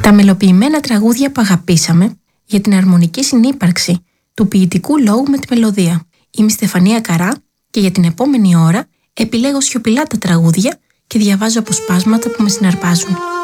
Τα μελοποιημένα τραγούδια που αγαπήσαμε για την αρμονική συνύπαρξη του ποιητικού λόγου με τη μελωδία. Είμαι η Στεφανία Καρά και για την επόμενη ώρα επιλέγω σιωπηλά τα τραγούδια και διαβάζω αποσπάσματα που με συναρπάζουν.